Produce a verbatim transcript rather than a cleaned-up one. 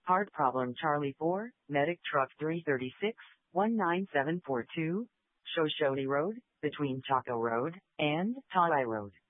Hard problem Charlie four, Medic Truck three thirty-six, one nine seven four two, Shoshone Road, between Chaco Road and Tallai Road.